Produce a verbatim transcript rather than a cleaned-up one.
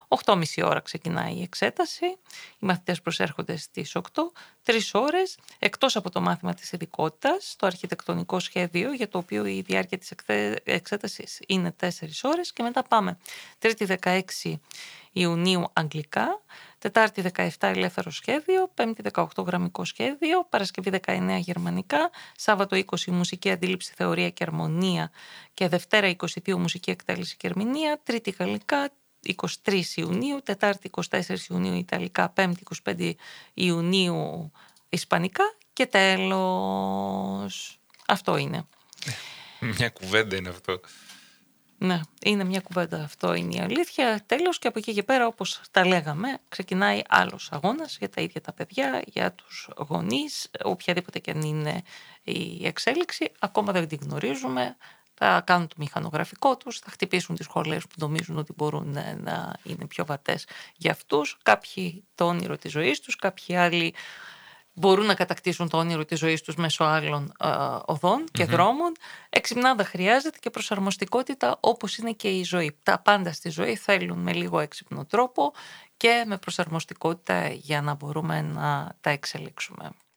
οκτώ και μισή ώρα ξεκινάει η εξέταση. Οι μαθητές προσέρχονται στις οκτώ, τρεις ώρες, εκτός από το μάθημα της ειδικότητας, το αρχιτεκτονικό σχέδιο, για το οποίο η διάρκεια της εξέτασης είναι τέσσερις ώρες, και μετά πάμε Τρίτη δεκαέξι Ιουνίου αγγλικά, Τετάρτη δεκαεπτά ελεύθερο σχέδιο, Πέμπτη δεκαοκτώ γραμμικό σχέδιο, Παρασκευή δεκαεννέα γερμανικά, Σάββατο είκοσι μουσική αντίληψη, θεωρία και αρμονία, και Δευτέρα είκοσι δύο μουσική εκτέλεση και ερμηνεία, Τρίτη γαλλικά, είκοσι τρεις Ιουνίου, Τετάρτη είκοσι τέσσερις Ιουνίου Ιταλικά, Πέμπτη είκοσι πέντε Ιουνίου Ισπανικά, και τέλος. Αυτό είναι. Μια κουβέντα είναι αυτό. Ναι, είναι μια κουβέντα, αυτό είναι η αλήθεια. Τέλος, και από εκεί και πέρα, όπως τα λέγαμε, ξεκινάει άλλος αγώνας για τα ίδια τα παιδιά, για τους γονείς, οποιαδήποτε και αν είναι η εξέλιξη. Ακόμα δεν την γνωρίζουμε. Θα κάνουν το μηχανογραφικό τους, θα χτυπήσουν τις σχολές που νομίζουν ότι μπορούν να είναι πιο βατές για αυτούς. Κάποιοι το όνειρο της ζωής τους, κάποιοι άλλοι μπορούν να κατακτήσουν το όνειρο της ζωής τους μέσω άλλων ε, οδών και mm-hmm. δρόμων. Εξυπνάδα χρειάζεται και προσαρμοστικότητα, όπως είναι και η ζωή. Τα πάντα στη ζωή θέλουν με λίγο έξυπνο τρόπο και με προσαρμοστικότητα για να μπορούμε να τα εξελίξουμε.